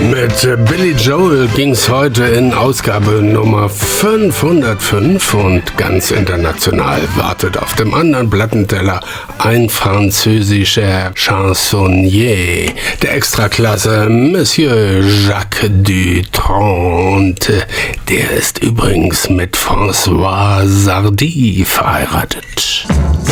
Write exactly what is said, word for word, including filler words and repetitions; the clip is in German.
Mit Billy Joel ging's heute in Ausgabe Nummer fünfhundertfünf und ganz international wartet auf dem anderen Plattenteller ein französischer Chansonnier der Extraklasse, Monsieur Jacques Dutronc. Der ist übrigens mit Françoise Hardy verheiratet.